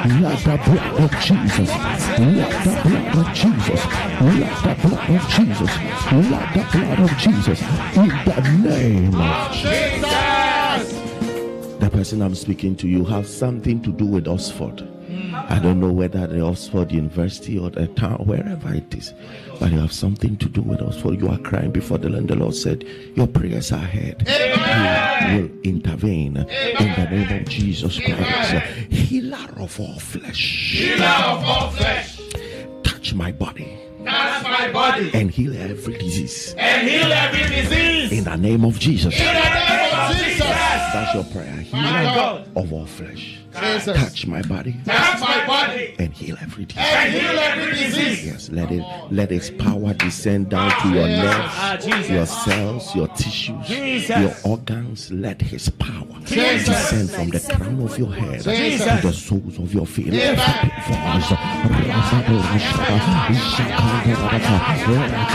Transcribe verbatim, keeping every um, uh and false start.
Let the blood of Jesus. Let the blood of Jesus. Let the blood of Jesus. Let the blood of Jesus. In the name of Jesus. The person I'm speaking to, you have something to do with Oxford. I don't know whether the Oxford University or the town, wherever it is, but you have something to do with Oxford. You are crying before the Lord. The Lord said, your prayers are heard. He will intervene in the name of Jesus Christ. Healer of all flesh. Healer of all flesh. Touch my body. Touch my body. And heal every disease. And heal every disease. In the name of Jesus. In the name of Jesus. That's your prayer. Healer of all flesh. Jesus. Touch my body. Touch my body. And heal every disease. And heal every disease. Yes, let it let its power descend down to your nerves, your cells, your tissues, your organs. Let his power descend from the crown of your head to the soles of your feet. Lift up your voice.